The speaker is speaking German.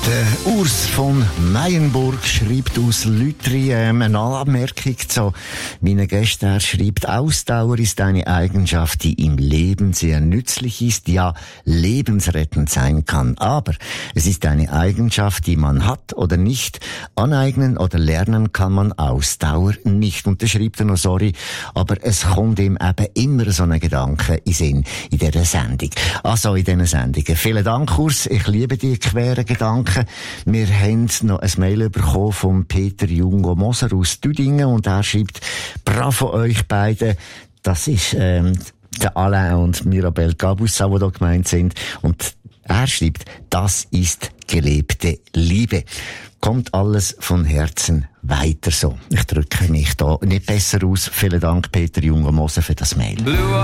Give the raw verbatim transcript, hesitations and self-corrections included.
Der Urs von Meyenburg schreibt aus Lütri ähm, eine Anmerkung zu meinen Gästen. Er schreibt, Ausdauer ist eine Eigenschaft, die im Leben sehr nützlich ist, ja lebensrettend sein kann. Aber es ist eine Eigenschaft, die man hat oder nicht. Aneignen oder lernen kann man Ausdauer nicht. Und da schreibt er noch, sorry, aber es kommt ihm eben immer so ein Gedanke in Sinn in dieser Sendung. Also in diesen Sendungen. Vielen Dank, Urs. Ich liebe die queren Gedanken. Wir haben noch ein Mail bekommen von Peter Jungo Moser aus Düdingen und er schreibt, bravo euch beide. Das ist ähm, der Alain und Mirabel Gabussa, die da gemeint sind. Und er schreibt, das ist gelebte Liebe. Kommt alles von Herzen weiter so. Ich drücke mich da nicht besser aus. Vielen Dank, Peter Jungo Moser, für das Mail.